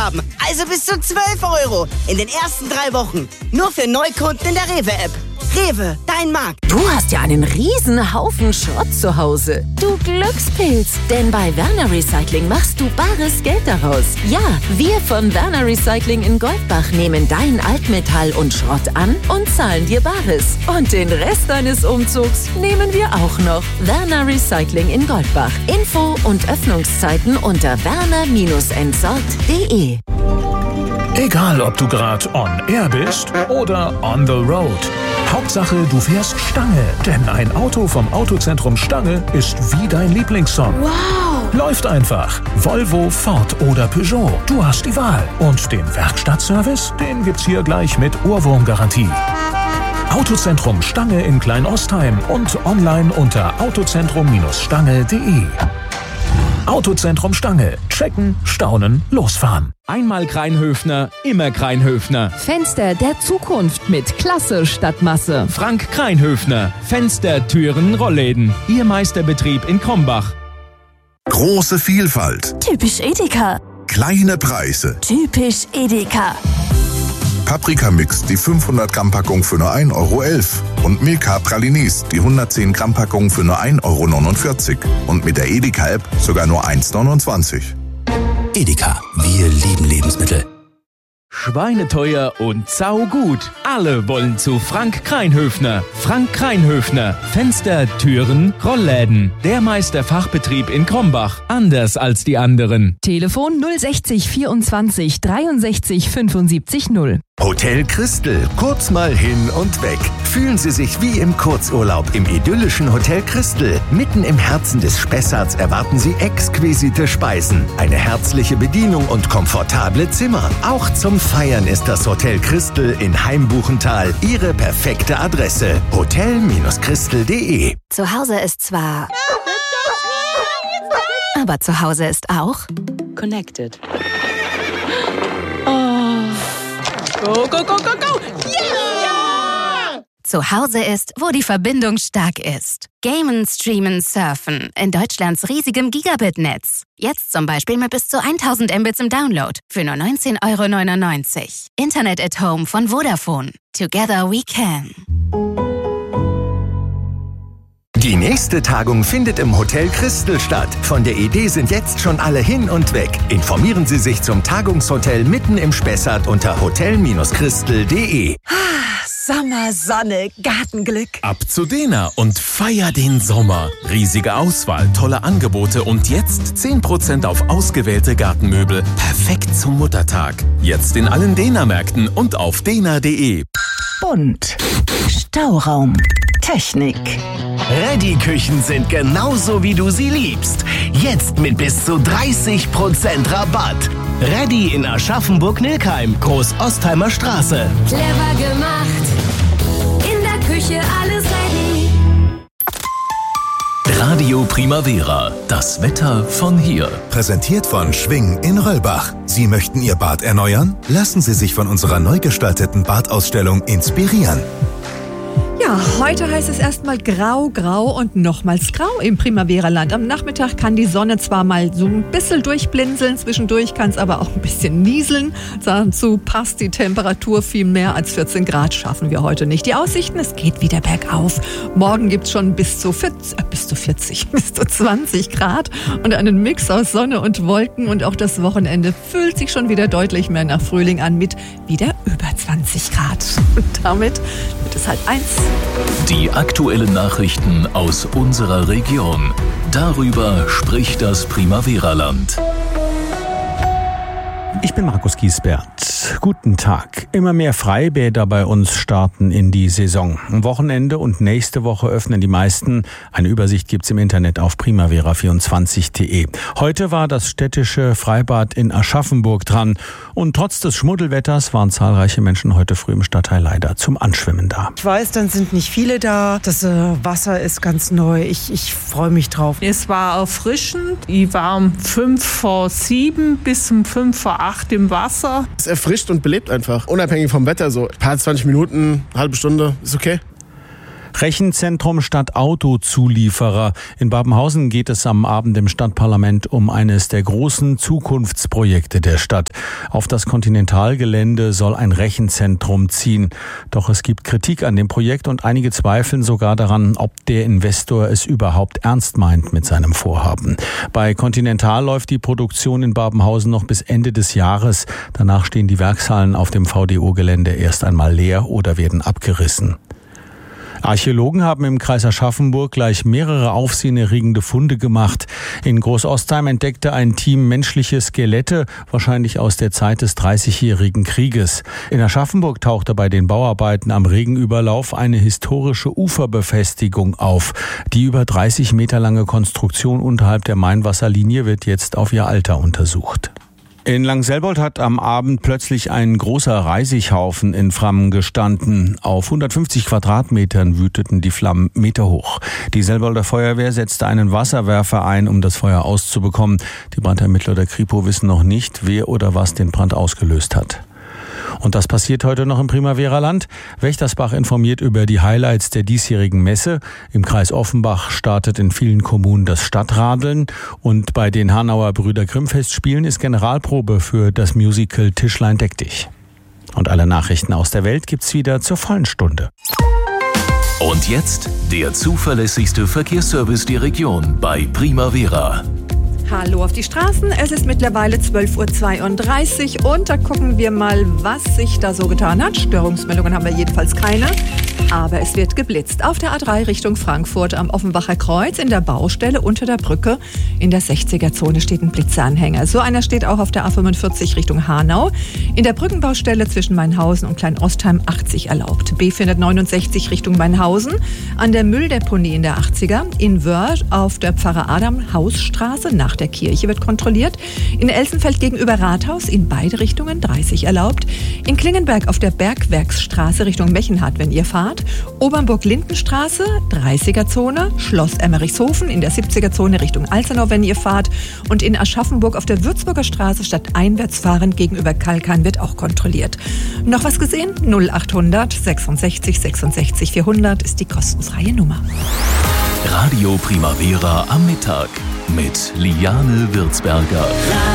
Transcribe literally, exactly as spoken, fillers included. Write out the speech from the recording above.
haben. Also bis zu zwölf Euro in den ersten drei Wochen. Nur für Neukunden in der Rewe-App. Rewe, dein Markt. Du hast ja einen riesen Haufen Schrott zu Hause. Du Glückspilz. Denn bei Werner Recycling machst du bares Geld daraus. Ja, wir von Werner Recycling in Goldbach nehmen dein Altmetall und Schrott an und zahlen dir Bares. Und den Rest deines Umzugs nehmen wir auch noch. Werner Recycling in Goldbach. Info und Öffnungszeiten unter werner entsorgt punkt de. Egal, ob du gerade on air bist oder on the road. Hauptsache, du fährst Stange. Denn ein Auto vom Autozentrum Stange ist wie dein Lieblingssong. Wow! Läuft einfach. Volvo, Ford oder Peugeot. Du hast die Wahl. Und den Werkstattservice, den gibt's hier gleich mit Ohrwurmgarantie. Autozentrum Stange in Kleinostheim und online unter autozentrum Stange punkt de. Autozentrum Stange. Checken, staunen, losfahren. Einmal Kreinhöfner, immer Kreinhöfner. Fenster der Zukunft mit Klasse statt Masse. Frank Kreinhöfner. Fenster, Türen, Rollläden. Ihr Meisterbetrieb in Krombach. Große Vielfalt. Typisch Edeka. Kleine Preise. Typisch Edeka. Paprika-Mix, die fünfhundert Gramm Packung für nur ein Euro elf. Und Milka Pralinis, die hundertzehn Gramm Packung für nur ein Euro neunundvierzig. Und mit der Edeka-App sogar nur eins neunundzwanzig. Edeka, wir lieben Lebensmittel. Schweineteuer und saugut. Alle wollen zu Frank Kreinhöfner. Frank Kreinhöfner. Fenster, Türen, Rollläden. Der Meisterfachbetrieb in Krombach. Anders als die anderen. Telefon null sechzig vierundzwanzig dreiundsechzig fünfundsiebzig null. Hotel Christel, kurz mal hin und weg. Fühlen Sie sich wie im Kurzurlaub im idyllischen Hotel Christel. Mitten im Herzen des Spessarts erwarten Sie exquisite Speisen, eine herzliche Bedienung und komfortable Zimmer. Auch zum Feiern ist das Hotel Christel in Heimbuchental Ihre perfekte Adresse. hotel Christel punkt de. Zu Hause ist zwar... aber zu Hause ist auch... Connected. Go, go, go, go, go! Yeah! Zu Hause ist, wo die Verbindung stark ist. Gamen, streamen, surfen. In Deutschlands riesigem Gigabit-Netz. Jetzt zum Beispiel mit bis zu tausend Mbits im Download. Für nur neunzehn Euro neunundneunzig. Internet at Home von Vodafone. Together we can. Die nächste Tagung findet im Hotel Christel statt. Von der Idee sind jetzt schon alle hin und weg. Informieren Sie sich zum Tagungshotel mitten im Spessart unter hotel Christel punkt de. Sommer, Sonne, Gartenglück. Ab zu Dena und feier den Sommer. Riesige Auswahl, tolle Angebote und jetzt zehn Prozent auf ausgewählte Gartenmöbel. Perfekt zum Muttertag. Jetzt in allen Dena-Märkten und auf dena punkt de. Bunt. Stauraum. Technik. Reddy-Küchen sind genauso, wie du sie liebst. Jetzt mit bis zu dreißig Prozent Rabatt. Reddy in Aschaffenburg-Nilkheim, Groß-Ostheimer Straße. Clever gemacht. In der Küche alles ready. Radio Primavera. Das Wetter von hier. Präsentiert von Schwing in Röllbach. Sie möchten Ihr Bad erneuern? Lassen Sie sich von unserer neu gestalteten Badausstellung inspirieren. Ja, heute heißt es erstmal grau, grau und nochmals grau im Primavera-Land. Am Nachmittag kann die Sonne zwar mal so ein bisschen durchblinzeln, zwischendurch kann es aber auch ein bisschen nieseln. Dazu passt die Temperatur, viel mehr als vierzehn Grad schaffen wir heute nicht. Die Aussichten, es geht wieder bergauf. Morgen gibt es schon bis zu vierzig, äh, bis zu vierzig, bis zu zwanzig Grad und einen Mix aus Sonne und Wolken. Und auch das Wochenende fühlt sich schon wieder deutlich mehr nach Frühling an mit wieder über zwanzig Grad. Und damit wird es halt eins. Die aktuellen Nachrichten aus unserer Region. Darüber spricht das Primavera-Land. Ich bin Markus Giesbert. Guten Tag. Immer mehr Freibäder bei uns starten in die Saison. Am Wochenende und nächste Woche öffnen die meisten. Eine Übersicht gibt's im Internet auf primavera vierundzwanzig punkt de. Heute war das städtische Freibad in Aschaffenburg dran. Und trotz des Schmuddelwetters waren zahlreiche Menschen heute früh im Stadtteil leider zum Anschwimmen da. Ich weiß, dann sind nicht viele da. Das äh, Wasser ist ganz neu. Ich, ich freue mich drauf. Es war erfrischend. Ich war um fünf vor sieben bis um fünf vor acht im Wasser. Es erfrischt und belebt einfach. Unabhängig vom Wetter so. Ein paar zwanzig Minuten, eine halbe Stunde, ist okay. Rechenzentrum statt Autozulieferer. In Babenhausen geht es am Abend im Stadtparlament um eines der großen Zukunftsprojekte der Stadt. Auf das Kontinentalgelände soll ein Rechenzentrum ziehen. Doch es gibt Kritik an dem Projekt und einige zweifeln sogar daran, ob der Investor es überhaupt ernst meint mit seinem Vorhaben. Bei Continental läuft die Produktion in Babenhausen noch bis Ende des Jahres. Danach stehen die Werkshallen auf dem V D O-Gelände erst einmal leer oder werden abgerissen. Archäologen haben im Kreis Aschaffenburg gleich mehrere aufsehenerregende Funde gemacht. In Großostheim entdeckte ein Team menschliche Skelette, wahrscheinlich aus der Zeit des Dreißigjährigen Krieges. In Aschaffenburg tauchte bei den Bauarbeiten am Regenüberlauf eine historische Uferbefestigung auf. Die über dreißig Meter lange Konstruktion unterhalb der Mainwasserlinie wird jetzt auf ihr Alter untersucht. In Langselbold hat am Abend plötzlich ein großer Reisighaufen in Flammen gestanden. Auf hundertfünfzig Quadratmetern wüteten die Flammen meterhoch. Die Selbolder Feuerwehr setzte einen Wasserwerfer ein, um das Feuer auszubekommen. Die Brandermittler der Kripo wissen noch nicht, wer oder was den Brand ausgelöst hat. Und das passiert heute noch im Primavera-Land. Wächtersbach informiert über die Highlights der diesjährigen Messe. Im Kreis Offenbach startet in vielen Kommunen das Stadtradeln. Und bei den Hanauer Brüder Grimm-Festspielen ist Generalprobe für das Musical Tischlein deck dich. Und alle Nachrichten aus der Welt gibt's wieder zur vollen Stunde. Und jetzt der zuverlässigste Verkehrsservice der Region bei Primavera. Hallo auf die Straßen, es ist mittlerweile zwölf Uhr zweiunddreißig und da gucken wir mal, was sich da so getan hat. Störungsmeldungen haben wir jedenfalls keine, aber es wird geblitzt. Auf der A drei Richtung Frankfurt am Offenbacher Kreuz in der Baustelle unter der Brücke in der sechziger-Zone steht ein Blitzeanhänger. So einer steht auch auf der A fünfundvierzig Richtung Hanau. In der Brückenbaustelle zwischen Mainhausen und Kleinostheim achtzig erlaubt. B vierhundertneunundsechzig Richtung Mainhausen an der Mülldeponie in der achtziger. In Wörth auf der Pfarrer Adam Hausstraße nach der Kirche wird kontrolliert. In Elsenfeld gegenüber Rathaus in beide Richtungen dreißig erlaubt. In Klingenberg auf der Bergwerksstraße Richtung Mechenhardt, wenn ihr fahrt. Obernburg-Lindenstraße, dreißiger-Zone. Schloss Emmerichshofen in der siebziger-Zone Richtung Alzenau, wenn ihr fahrt. Und in Aschaffenburg auf der Würzburger Straße statt einwärts fahren gegenüber Kalkan wird auch kontrolliert. Noch was gesehen? null achthundert sechsundsechzig sechsundsechzig vierhundert ist die kostenfreie Nummer. Radio Primavera am Mittag mit Liane Würzberger.